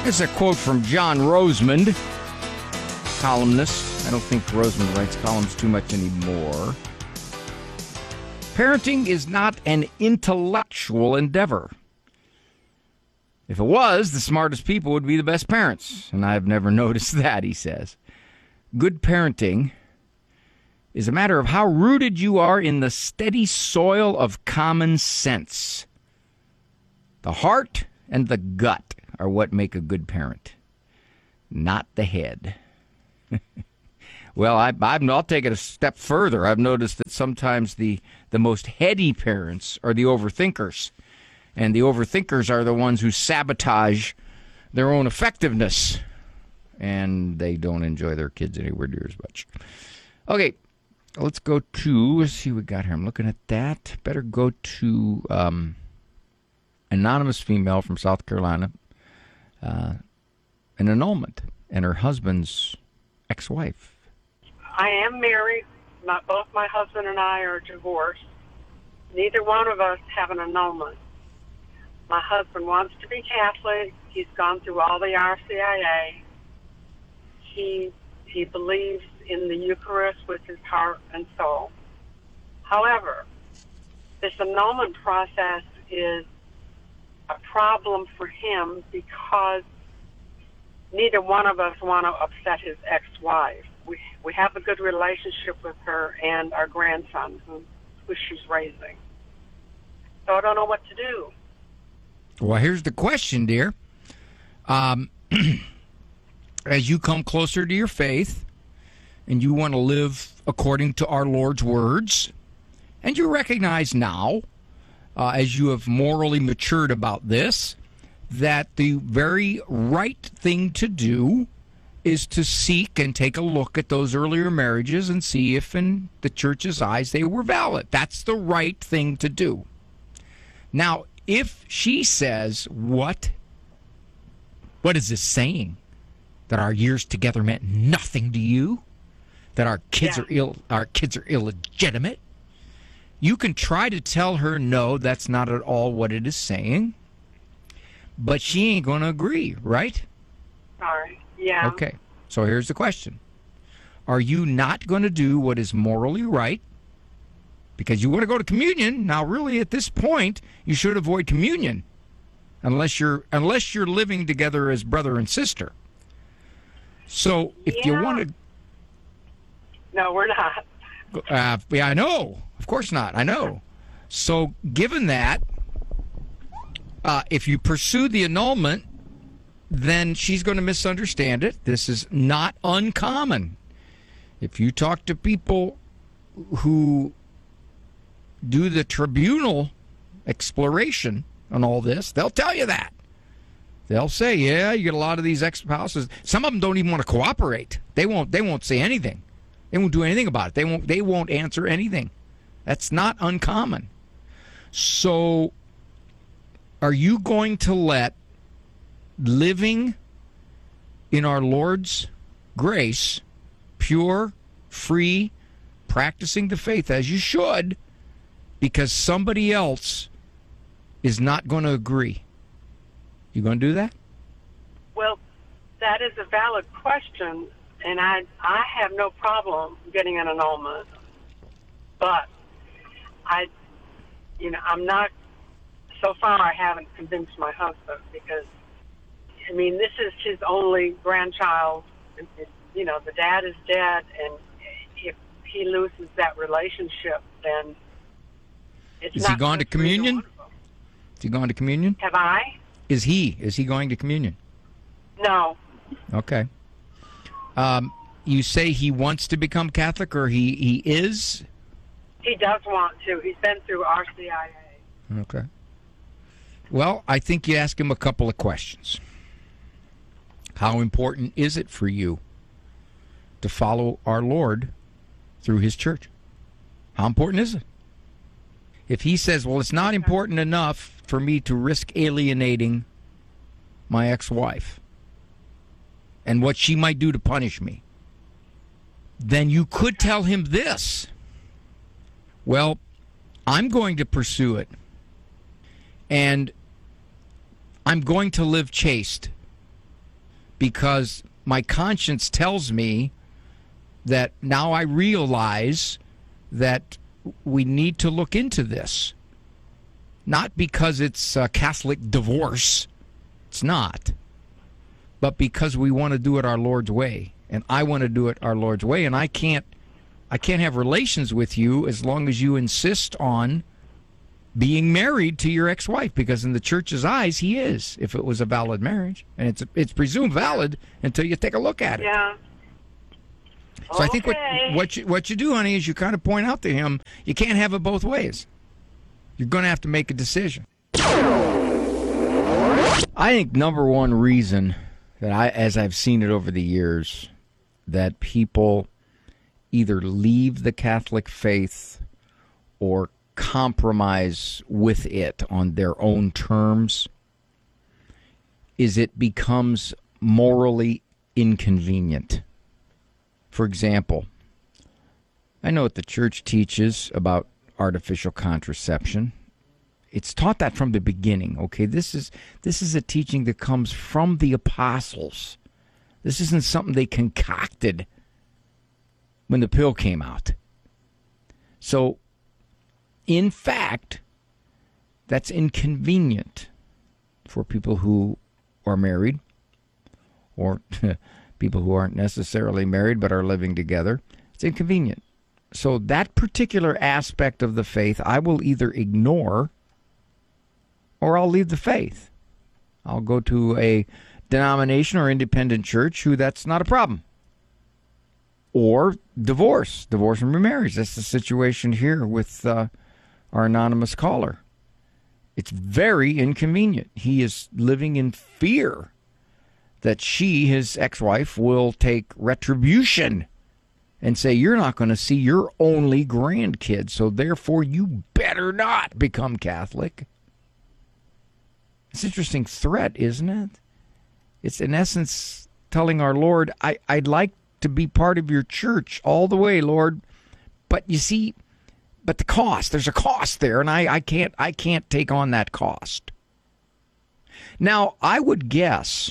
Here's a quote from John Rosemond, columnist. I don't think Rosemond writes columns too much anymore. Parenting is not an intellectual endeavor. If it was, the smartest people would be the best parents. And I've never noticed that, he says. Good parenting is a matter of how rooted you are in the steady soil of common sense. The heart and the gut are what make a good parent, not the head. Well, I'll take it a step further. I've noticed that sometimes the most heady parents are the overthinkers, and the overthinkers are the ones who sabotage their own effectiveness, and they don't enjoy their kids anywhere near as much. Okay, let's see what we got here. I'm looking at that. Better go to anonymous female from South Carolina, an annulment, and her husband's ex-wife. I am married. Both my husband and I are divorced. Neither one of us have an annulment. My husband wants to be Catholic. He's gone through all the RCIA. He believes in the Eucharist with his heart and soul. However, this annulment process is a problem for him because neither one of us want to upset his ex-wife. We have a good relationship with her and our grandson, who she's raising. So I don't know what to do. Well, here's the question, dear. As you come closer to your faith and you want to live according to our Lord's words, and you recognize now, as you have morally matured about this, that the very right thing to do is to seek and take a look at those earlier marriages and see if in the church's eyes they were valid. That's the right thing to do. Now, if she says, what is this saying? That our years together meant nothing to you? That our kids are illegitimate? You can try to tell her, no, that's not at all what it is saying. But she ain't going to agree, right? Sorry. Yeah. Okay. So here's the question. Are you not going to do what is morally right? Because you want to go to communion. Now, really, at this point, you should avoid communion unless you're living together as brother and sister. So if you want to... No, we're not. Yeah, I know. Of course not. I know. So given that, if you pursue the annulment, then she's going to misunderstand it. This is not uncommon. If you talk to people who do the tribunal exploration on all this, they'll tell you that. They'll say, yeah, you get a lot of these ex-spouses. Some of them don't even want to cooperate. They won't say anything. They won't do anything about it. They won't answer anything. That's not uncommon. So are you going to let living in our Lord's grace, pure, free, practicing the faith as you should, because somebody else is not going to agree? You going to do that? Well, that is a valid question, and I have no problem getting an annulment. But I'm not. So far, I haven't convinced my husband because, this is his only grandchild. The dad is dead, and if he loses that relationship, then it's Is not. he gone to communion? Is he gone to communion? Have I? Is he going to communion? No. Okay. You say he wants to become Catholic, or he is? He does want to. He's been through RCIA. Okay. Well, I think you ask him a couple of questions. How important is it for you to follow our Lord through his church? How important is it? If he says, well, it's not important enough for me to risk alienating my ex-wife and what she might do to punish me, then you could tell him this. Well, I'm going to pursue it, and I'm going to live chaste because my conscience tells me that now I realize that we need to look into this. Not because it's a Catholic divorce. It's not. But because we want to do it our Lord's way. And I want to do it our Lord's way. And I can't have relations with you as long as you insist on being married to your ex-wife, because in the church's eyes, he is, if it was a valid marriage. And it's presumed valid until you take a look at it. Yeah. So I think what you do, honey, is you kind of point out to him, you can't have it both ways. You're going to have to make a decision. I think number one reason that as I've seen it over the years, that people either leave the Catholic faith or compromise with it on their own terms is it becomes morally inconvenient. For example, I know what the church teaches about artificial contraception. It's taught that from the beginning, okay? This is a teaching that comes from the apostles. This isn't something they concocted when the pill came out. So, in fact, that's inconvenient for people who are married or people who aren't necessarily married but are living together. It's inconvenient. So that particular aspect of the faith, I will either ignore or I'll leave the faith. I'll go to a denomination or independent church who that's not a problem. Or divorce and remarriage. That's the situation here with our anonymous caller. It's very inconvenient. He is living in fear that she, his ex-wife, will take retribution and say, you're not going to see your only grandkid, so therefore you better not become Catholic. It's an interesting threat, isn't it? It's in essence telling our Lord, I'd like to be part of your church all the way, Lord, but you see, but the cost, there's a cost there, and I can't take on that cost. Now, I would guess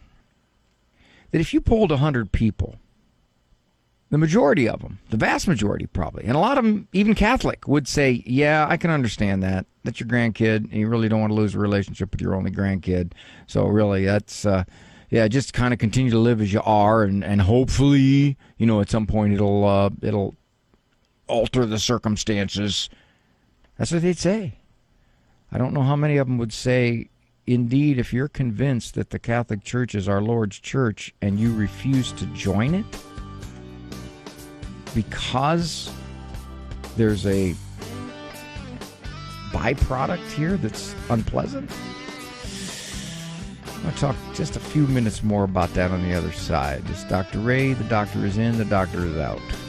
that if you polled 100 people, the majority of them, the vast majority probably, and a lot of them, even Catholic, would say, yeah, I can understand that. That's your grandkid, and you really don't want to lose a relationship with your only grandkid. So really, that's, just kind of continue to live as you are, and hopefully, at some point it'll alter the circumstances. That's what they'd say. I don't know how many of them would say, indeed, if you're convinced that the Catholic Church is our Lord's church and you refuse to join it, because there's a byproduct here that's unpleasant. I'll talk just a few minutes more about that on the other side. This is Dr. Ray. The doctor is in, the doctor is out.